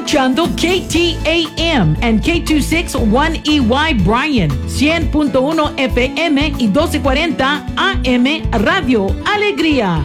escuchando KTAM and K261EY Bryan, 100.1 FM y 1240 AM Radio Alegría.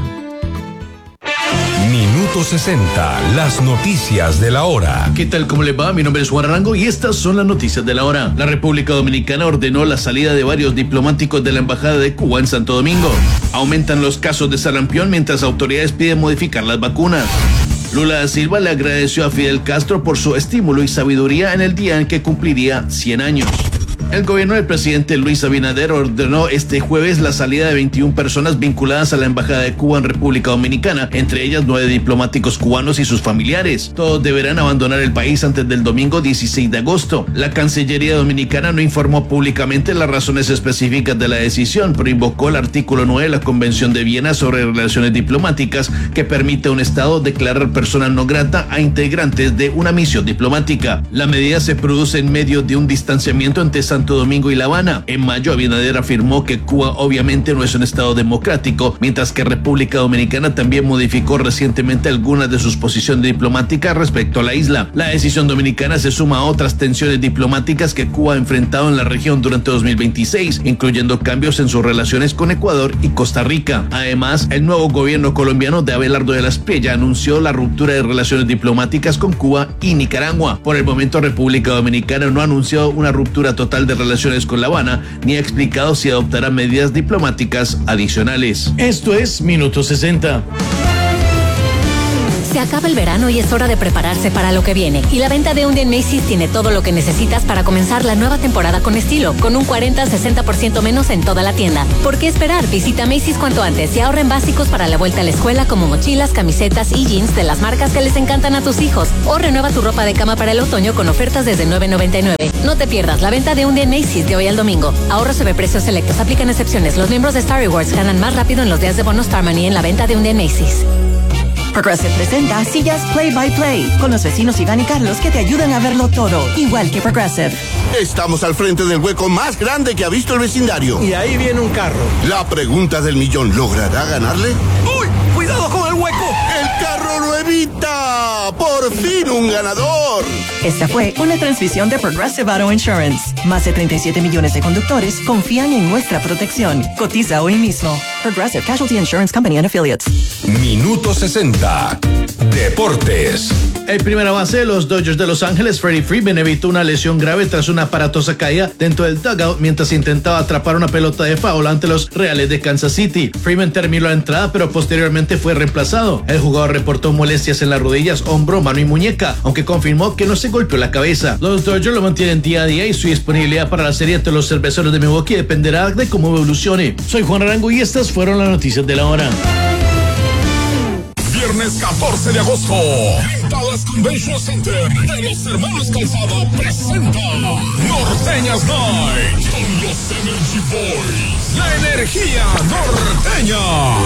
Minuto 60, las noticias de la hora. ¿Qué tal? ¿Cómo les va? Mi nombre es Juan Arango y estas son las noticias de la hora. La República Dominicana ordenó la salida de varios diplomáticos de la Embajada de Cuba en Santo Domingo. Aumentan los casos de sarampión mientras autoridades piden modificar las vacunas. Lula da Silva le agradeció a Fidel Castro por su estímulo y sabiduría en el día en que cumpliría 100 años. El gobierno del presidente Luis Abinader ordenó este jueves la salida de 21 personas vinculadas a la Embajada de Cuba en República Dominicana, entre ellas 9 diplomáticos cubanos y sus familiares. Todos deberán abandonar el país antes del domingo 16 de agosto. La Cancillería Dominicana no informó públicamente las razones específicas de la decisión, pero invocó el artículo 9 de la Convención de Viena sobre relaciones diplomáticas, que permite a un Estado declarar persona no grata a integrantes de una misión diplomática. La medida se produce en medio de un distanciamiento entre Santo Domingo y La Habana. En mayo, Abinader afirmó que Cuba obviamente no es un estado democrático, mientras que República Dominicana también modificó recientemente algunas de sus posiciones diplomáticas respecto a la isla. La decisión dominicana se suma a otras tensiones diplomáticas que Cuba ha enfrentado en la región durante 2026, incluyendo cambios en sus relaciones con Ecuador y Costa Rica. Además, el nuevo gobierno colombiano de Abelardo de la Espriella anunció la ruptura de relaciones diplomáticas con Cuba y Nicaragua. Por el momento, República Dominicana no ha anunciado una ruptura total de relaciones con La Habana, ni ha explicado si adoptará medidas diplomáticas adicionales. Esto es Minuto 60. Se acaba el verano y es hora de prepararse para lo que viene. Y la venta de un día en Macy's tiene todo lo que necesitas para comenzar la nueva temporada con estilo, con un 40-60% menos en toda la tienda. ¿Por qué esperar? Visita Macy's cuanto antes y ahorra en básicos para la vuelta a la escuela, como mochilas, camisetas y jeans de las marcas que les encantan a tus hijos. O renueva tu ropa de cama para el otoño con ofertas desde $9.99. No te pierdas la venta de un día en Macy's de hoy al domingo. Ahorro sobre precios selectos. Aplican excepciones. Los miembros de Star Rewards ganan más rápido en los días de bono Star Money en la venta de un día en Macy's. Progressive presenta sillas Play by Play con los vecinos Iván y Carlos, que te ayudan a verlo todo, igual que Progressive. Estamos al frente del hueco más grande que ha visto el vecindario. Y ahí viene un carro. La pregunta del millón: ¿logrará ganarle? ¡Uy! ¡Cuidado con el hueco! ¡El carro lo evita! ¡Por fin un ganador! Esta fue una transmisión de Progressive Auto Insurance. Más de 37 millones de conductores confían en nuestra protección. Cotiza hoy mismo. Progressive Casualty Insurance Company and Affiliates. Minuto 60, Deportes. El primera base de los Dodgers de Los Ángeles, Freddie Freeman, evitó una lesión grave tras una aparatosa caída dentro del dugout mientras intentaba atrapar una pelota de foul ante los Reales de Kansas City. Freeman terminó la entrada, pero posteriormente fue reemplazado. El jugador reportó molestias en las rodillas, hombro, mano y muñeca, aunque confirmó que no se golpeó la cabeza. Los Dodgers lo mantienen día a día y su disponibilidad para la serie ante los Cerveceros de Milwaukee dependerá de cómo evolucione. Soy Juan Arango y estas fueron las noticias de la hora. Viernes 14 de agosto, Dallas Convention Center de los Hermanos Calzada presenta Norteñas Night con los Energy Boys. La energía norteña.